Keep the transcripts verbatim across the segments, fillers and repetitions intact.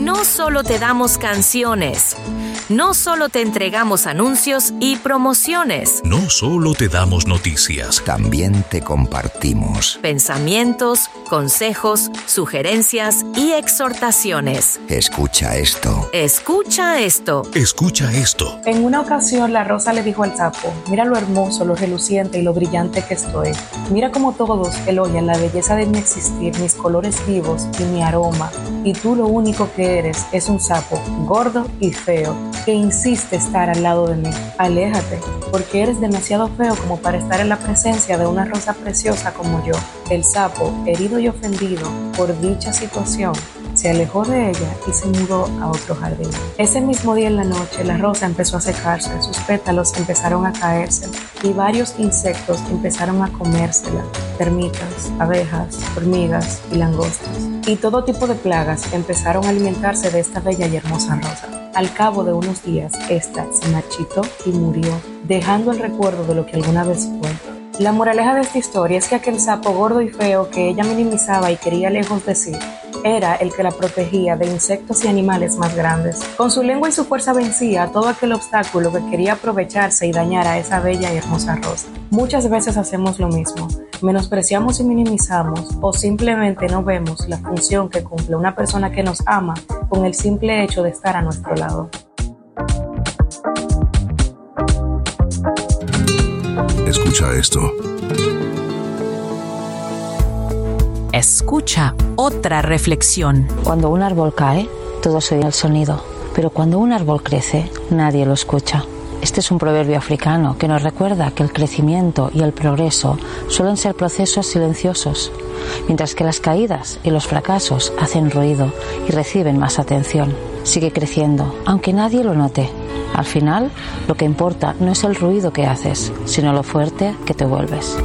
No solo te damos canciones, no solo te entregamos anuncios y promociones. No solo te damos noticias, también te compartimos pensamientos, consejos, sugerencias y exhortaciones. Escucha esto. Escucha esto. Escucha esto. En una ocasión la rosa le dijo al sapo: mira lo hermoso, lo reluciente y lo brillante que estoy. Mira cómo todos elogian la belleza de mi existir, mis colores vivos y mi aroma. Y tú lo único que eres es un sapo gordo y feo que insiste estar al lado de mí. Aléjate, porque eres demasiado feo como para estar en la presencia de una rosa preciosa como yo. El sapo, herido y ofendido por dicha situación, se alejó de ella y se mudó a otro jardín. Ese mismo día en la noche, la rosa empezó a secarse, sus pétalos empezaron a caerse y varios insectos empezaron a comérsela: termitas, abejas, hormigas y langostas. Y todo tipo de plagas empezaron a alimentarse de esta bella y hermosa rosa. Al cabo de unos días, esta se marchitó y murió, dejando el recuerdo de lo que alguna vez fue. La moraleja de esta historia es que aquel sapo gordo y feo que ella minimizaba y quería lejos de sí, era el que la protegía de insectos y animales más grandes. Con su lengua y su fuerza vencía a todo aquel obstáculo que quería aprovecharse y dañar a esa bella y hermosa rosa. Muchas veces hacemos lo mismo, menospreciamos y minimizamos o simplemente no vemos la función que cumple una persona que nos ama con el simple hecho de estar a nuestro lado. Escucha esto. Escucha otra reflexión. Cuando un árbol cae, todos oyen el sonido, pero cuando un árbol crece, nadie lo escucha. Este es un proverbio africano que nos recuerda que el crecimiento y el progreso suelen ser procesos silenciosos, mientras que las caídas y los fracasos hacen ruido y reciben más atención. Sigue creciendo, aunque nadie lo note. Al final, lo que importa no es el ruido que haces, sino lo fuerte que te vuelves.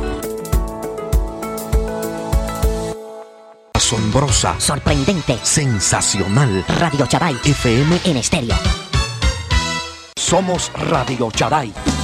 Asombrosa, sorprendente, sensacional. Radio Chaday F M en estéreo. Somos Radio Chaday.